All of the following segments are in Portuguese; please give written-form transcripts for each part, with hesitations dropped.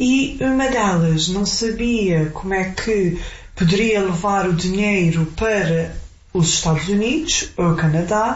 e uma delas não sabia como é que poderia levar o dinheiro para os Estados Unidos ou o Canadá,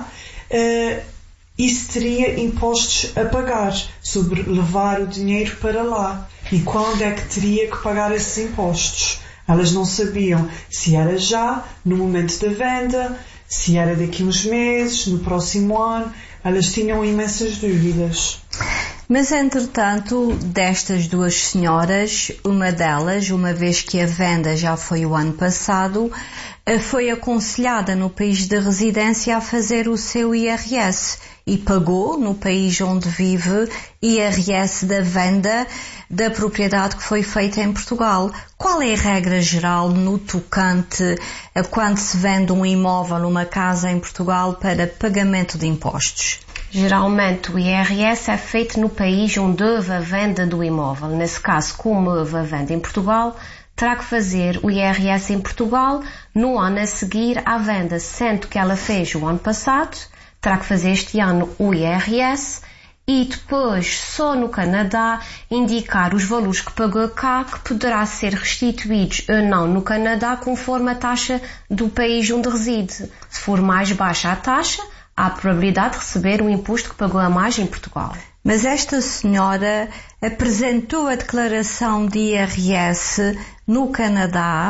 e se teria impostos a pagar sobre levar o dinheiro para lá e quando é que teria que pagar esses impostos. Elas não sabiam se era já, no momento da venda, se era daqui a uns meses, no próximo ano. Elas tinham imensas dúvidas. Mas, entretanto, destas duas senhoras, uma delas, uma vez que a venda já foi o ano passado, foi aconselhada no país de residência a fazer o seu IRS e pagou, no país onde vive, IRS da venda da propriedade que foi feita em Portugal. Qual é a regra geral no tocante a quando se vende um imóvel, uma casa em Portugal, para pagamento de impostos? Geralmente o IRS é feito no país onde houve a venda do imóvel. Nesse caso, como houve a venda em Portugal, terá que fazer o IRS em Portugal no ano a seguir à venda, sendo que ela fez o ano passado, terá que fazer este ano o IRS e depois, só no Canadá, indicar os valores que pagou cá, que poderá ser restituídos ou não no Canadá, conforme a taxa do país onde reside. Se for mais baixa a taxa, há a probabilidade de receber o imposto que pagou a mais em Portugal. Mas esta senhora apresentou a declaração de IRS no Canadá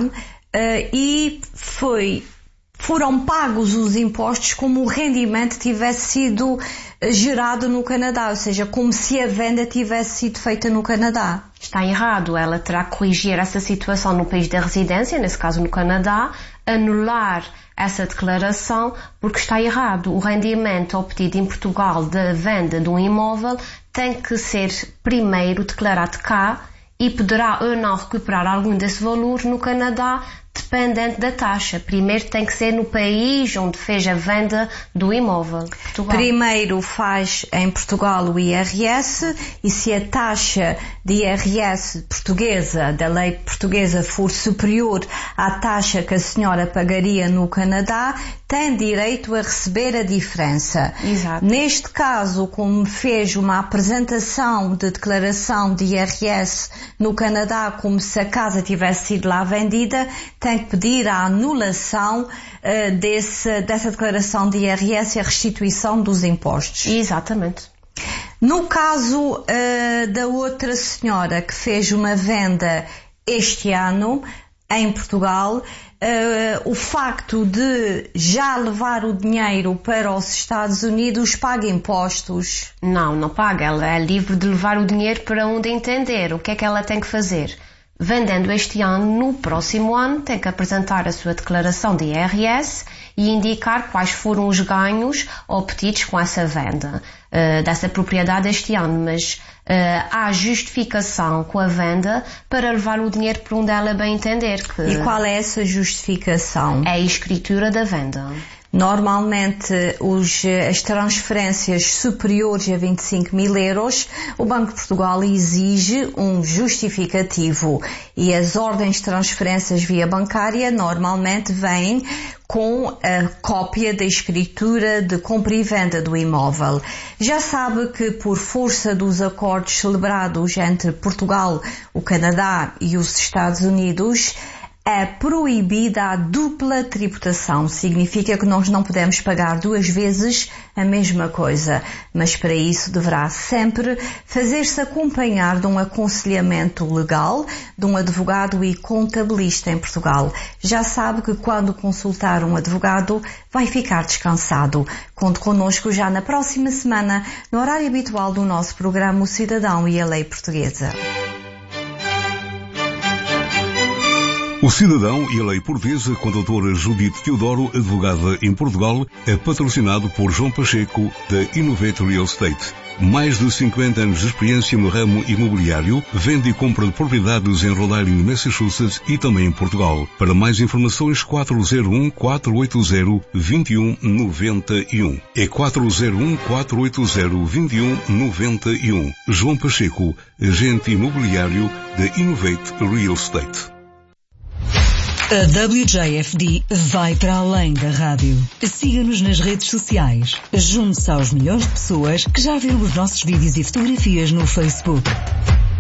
e foram pagos os impostos como o rendimento tivesse sido gerado no Canadá, ou seja, como se a venda tivesse sido feita no Canadá. Está errado. Ela terá que corrigir essa situação no país da residência, nesse caso no Canadá, anular essa declaração porque está errado. O rendimento obtido em Portugal da venda de um imóvel tem que ser primeiro declarado cá e poderá ou não recuperar algum desse valor no Canadá, dependente da taxa. Primeiro tem que ser no país onde fez a venda do imóvel. Portugal. Primeiro faz em Portugal o IRS e se a taxa de IRS portuguesa, da lei portuguesa, for superior à taxa que a senhora pagaria no Canadá, tem direito a receber a diferença. Exato. Neste caso, como fez uma apresentação de declaração de IRS no Canadá, como se a casa tivesse sido lá vendida, tem que pedir a anulação dessa declaração de IRS e a restituição dos impostos. Exatamente. No caso da outra senhora que fez uma venda este ano em Portugal, o facto de já levar o dinheiro para os Estados Unidos paga impostos? Não paga. Ela é livre de levar o dinheiro para onde entender. O que é que ela tem que fazer? Vendendo este ano, no próximo ano, tem que apresentar a sua declaração de IRS e indicar quais foram os ganhos obtidos com essa venda dessa propriedade este ano. Mas há justificação com a venda para levar o dinheiro para onde ela bem entender. E qual é essa justificação? É a escritura da venda. Normalmente, as transferências superiores a 25.000 euros, o Banco de Portugal exige um justificativo e as ordens de transferências via bancária normalmente vêm com a cópia da escritura de compra e venda do imóvel. Já sabe que, por força dos acordos celebrados entre Portugal, o Canadá e os Estados Unidos, é proibida a dupla tributação. Significa que nós não podemos pagar duas vezes a mesma coisa, mas para isso deverá sempre fazer-se acompanhar de um aconselhamento legal de um advogado e contabilista em Portugal. Já sabe que quando consultar um advogado vai ficar descansado. Conte connosco já na próxima semana, no horário habitual do nosso programa O Cidadão e a Lei Portuguesa. O Cidadão e a Lei Portuguesa, com a doutora Judite Teodoro, advogada em Portugal, é patrocinado por João Pacheco, da Innovate Real Estate. Mais de 50 anos de experiência no ramo imobiliário, vende e compra de propriedades em Rhode Island, Massachusetts e também em Portugal. Para mais informações, 401-480-2191. É 401-480-2191. João Pacheco, agente imobiliário da Innovate Real Estate. A WJFD vai para além da rádio. Siga-nos nas redes sociais. Junte-se aos milhões de pessoas que já viram os nossos vídeos e fotografias no Facebook.